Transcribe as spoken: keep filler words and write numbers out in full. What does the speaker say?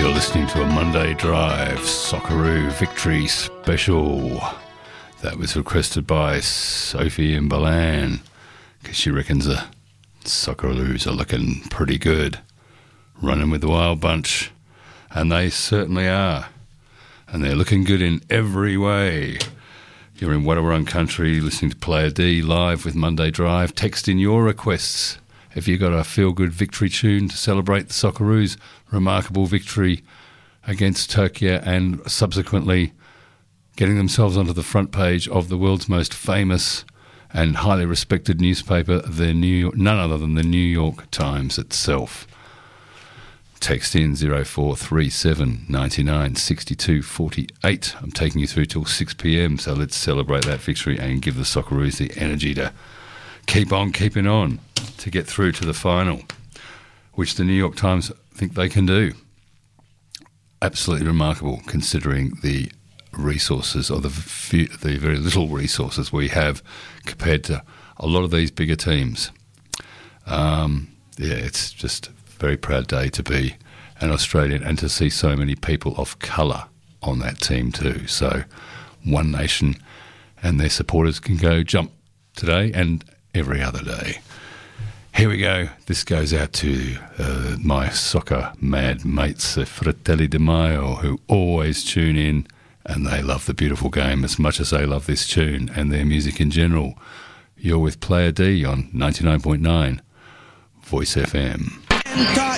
You're listening to a Monday Drive Socceroo Victory Special. That was requested by Sophie in Balan, because she reckons the Socceroos are looking pretty good, running with the wild bunch, and they certainly are. And they're looking good in every way. You're in Wadawurrung country listening to Player D live with Monday Drive. Text in your requests. If you've got a feel-good victory tune to celebrate the Socceroos' remarkable victory against Turkey and subsequently getting themselves onto the front page of the world's most famous and highly respected newspaper, the New York, none other than the New York Times itself. Text in zero four three seven nine nine six two four eight. I'm taking you through till six p.m, so let's celebrate that victory and give the Socceroos the energy to keep on keeping on to get through to the final, which the New York Times think they can do. Absolutely remarkable, considering the resources, or the few, the very little resources we have compared to a lot of these bigger teams. Um, yeah, it's just a very proud day to be an Australian and to see so many people of colour on that team too. So One Nation and their supporters can go jump today and every other day. Here we go. This goes out to uh, my soccer mad mates, the Fratelli Di Maio, who always tune in, and they love the beautiful game as much as they love this tune and their music in general. You're with Player D on ninety-nine point nine Voice F M.